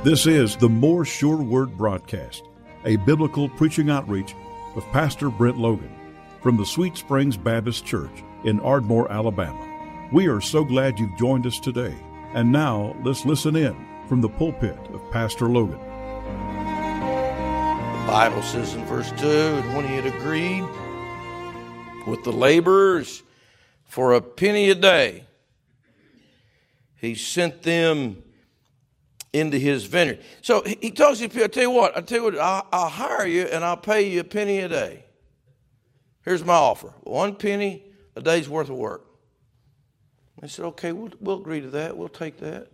This is the More Sure Word broadcast, a biblical preaching outreach of Pastor Brent Logan from the Sweet Springs Baptist Church in Ardmore, Alabama. We are so glad you've joined us today. And now let's listen in from the pulpit of Pastor Logan. The Bible says in verse 2, and when he had agreed with the laborers for a penny a day, he sent them into his vineyard. So he talks to people, I tell you what, I'll hire you and I'll pay you a penny a day. Here's my offer. 1 penny a day's worth of work. They said, okay, we'll agree to that. We'll take that.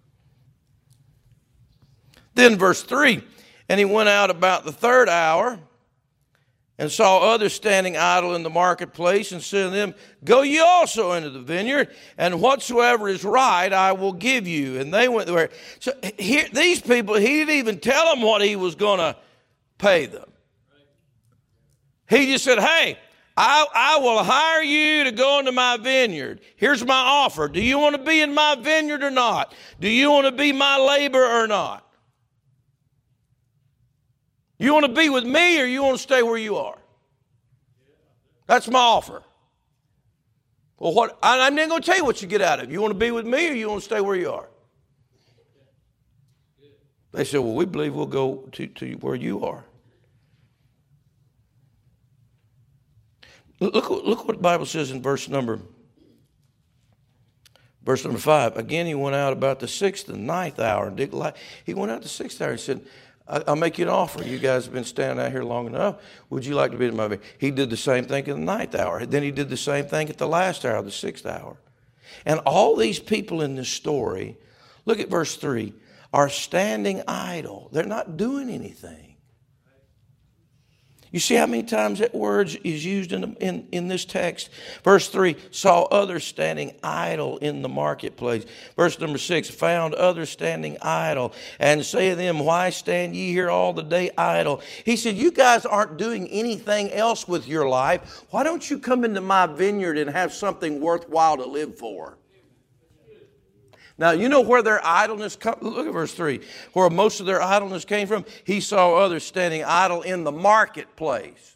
Then verse 3, and he went out about the third hour and saw others standing idle in the marketplace, and said to them, go ye also into the vineyard, and whatsoever is right I will give you. And they went there. So here, these people, he didn't even tell them what he was going to pay them. He just said, hey, I will hire you to go into my vineyard. Here's my offer. Do you want to be in my vineyard or not? Do you want to be my laborer or not? You want to be with me or you want to stay where you are? That's my offer. Well, I'm not going to tell you what you get out of it. You want to be with me or you want to stay where you are? They said, well, we believe we'll go to where you are. Look what the Bible says in verse number 5. Again, he went out about the 6th and 9th hour. And he went out the 6th hour and said, I'll make you an offer. You guys have been standing out here long enough. Would you like to be in my vineyard? He did the same thing in the 9th hour. Then he did the same thing at the last hour, the 6th hour. And all these people in this story, look at verse 3, are standing idle. They're not doing anything. You see how many times that word is used in this text? Verse 3, saw others standing idle in the marketplace. Verse number 6, found others standing idle, and say to them, why stand ye here all the day idle? He said, you guys aren't doing anything else with your life. Why don't you come into my vineyard and have something worthwhile to live for? Now, you know where their idleness comes? Look at verse 3. Where most of their idleness came from, he saw others standing idle in the marketplace.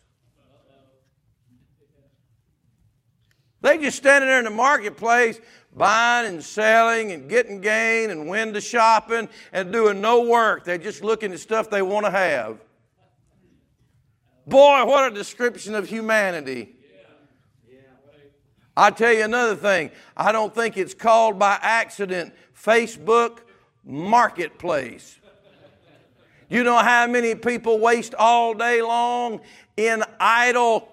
They just standing there in the marketplace, buying and selling and getting gain and window shopping and doing no work. They're just looking at stuff they want to have. Boy, what a description of humanity. I tell you another thing. I don't think it's called by accident Facebook Marketplace. You know how many people waste all day long in idle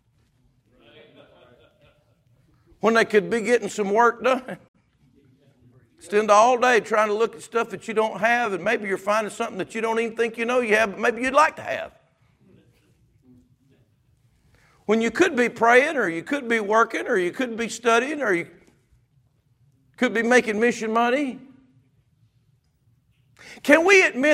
when they could be getting some work done? Spend all day trying to look at stuff that you don't have, and maybe you're finding something that you don't even think you know you have, but maybe you'd like to have. When you could be praying, or you could be working, or you could be studying, or you could be making mission money. Can we admit